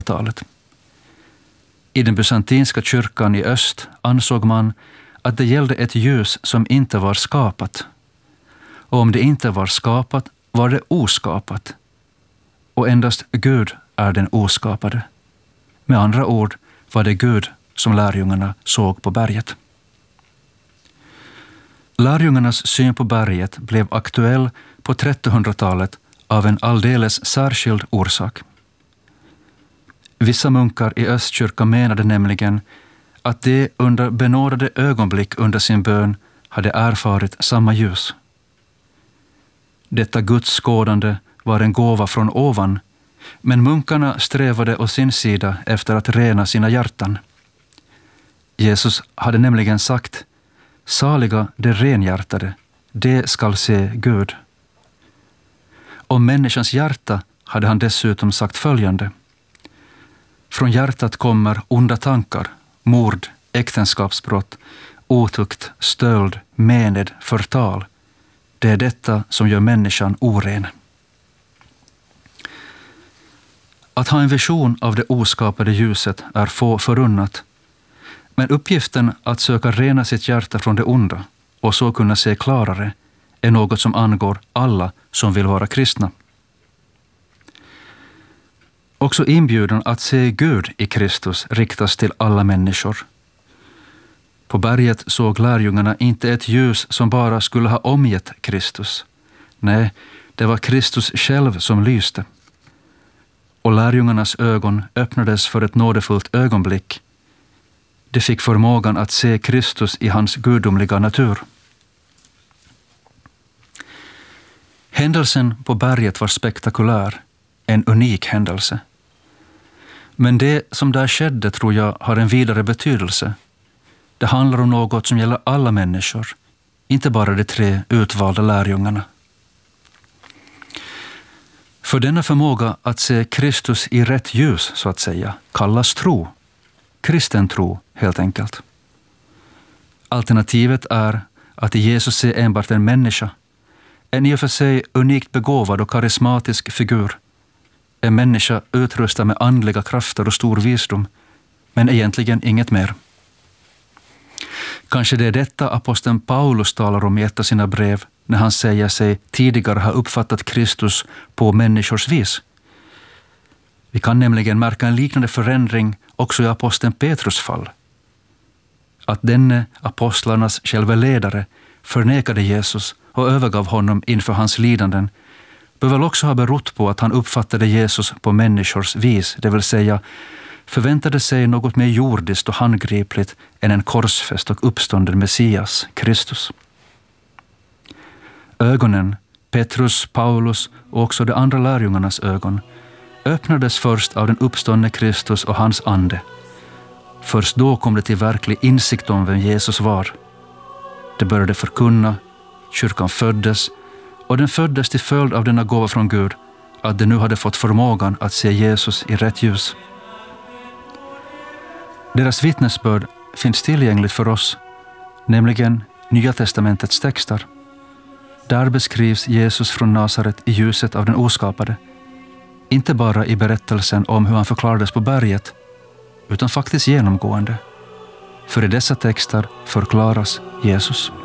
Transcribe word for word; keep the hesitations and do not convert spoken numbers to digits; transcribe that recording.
talet. I den bysantinska kyrkan i öst ansåg man att det gällde ett ljus som inte var skapat. Och om det inte var skapat var det oskapat. Och endast Gud är den oskapade. Med andra ord var det Gud som lärjungarna såg på berget. Lärjungarnas syn på berget blev aktuell på trettonhundratalet av en alldeles särskild orsak. Vissa munkar i Östkyrkan menade nämligen att de under benådade ögonblick under sin bön hade erfarit samma ljus. Detta Guds skådande var en gåva från ovan, men munkarna strävade å sin sida efter att rena sina hjärtan. Jesus hade nämligen sagt: saliga de renhjärtade, de skall se Gud. Om människans hjärta hade han dessutom sagt följande: från hjärtat kommer onda tankar, mord, äktenskapsbrott, otukt, stöld, mened, förtal. Det är detta som gör människan oren. Att ha en vision av det oskapade ljuset är få förunnat, men uppgiften att söka rena sitt hjärta från det onda och så kunna se klarare är något som angår alla som vill vara kristna. Också inbjudan att se Gud i Kristus riktas till alla människor. På berget såg lärjungarna inte ett ljus som bara skulle ha omgett Kristus. Nej, det var Kristus själv som lyste. Och lärjungarnas ögon öppnades för ett nådefullt ögonblick. De fick förmågan att se Kristus i hans gudomliga natur. Händelsen på berget var spektakulär, en unik händelse. Men det som där skedde tror jag har en vidare betydelse. Det handlar om något som gäller alla människor, inte bara de tre utvalda lärjungarna. För denna förmåga att se Kristus i rätt ljus, så att säga, kallas tro. Kristen tro, helt enkelt. Alternativet är att i Jesus se enbart en människa, en i och för sig unikt begåvad och karismatisk figur. En människa utrustad med andliga krafter och stor visdom, men egentligen inget mer. Kanske det är detta aposteln Paulus talar om i ett av sina brev när han säger sig tidigare ha uppfattat Kristus på människors vis. Vi kan nämligen märka en liknande förändring också i aposteln Petrus fall. Att denne apostlarnas själva ledare förnekade Jesus och övergav honom inför hans lidanden bör väl också ha berott på att han uppfattade Jesus på människors vis, det vill säga förväntade sig något mer jordiskt och handgripligt än en korsfäst och uppstånden Messias, Kristus. Ögonen, Petrus, Paulus och också de andra lärjungarnas ögon, öppnades först av den uppståndne Kristus och hans ande. Först då kom det till verklig insikt om vem Jesus var. Det började förkunna, kyrkan föddes, och den föddes till följd av denna gåva från Gud, att de nu hade fått förmågan att se Jesus i rätt ljus. Deras vittnesbörd finns tillgängligt för oss, nämligen Nya testamentets texter. Där beskrivs Jesus från Nasaret i ljuset av den oskapade, inte bara i berättelsen om hur han förklarades på berget, utan faktiskt genomgående. För i dessa texter förklaras Jesus.